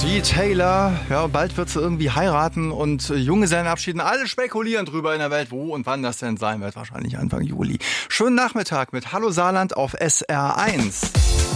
Die Taylor, ja, bald wird sie irgendwie heiraten und Junggesellenabschieden. Alle spekulieren drüber in der Welt, wo und wann das denn sein wird. Wahrscheinlich Anfang Juli. Schönen Nachmittag mit Hallo Saarland auf SR1.